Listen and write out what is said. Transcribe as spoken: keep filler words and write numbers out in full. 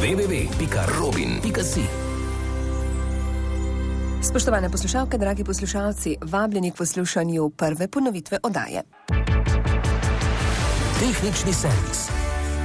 w w w pika robin pika si. Spoštovane poslušalke, dragi poslušalci, vabljeni k poslušanju prve ponovitve oddaje. Tehnični servis.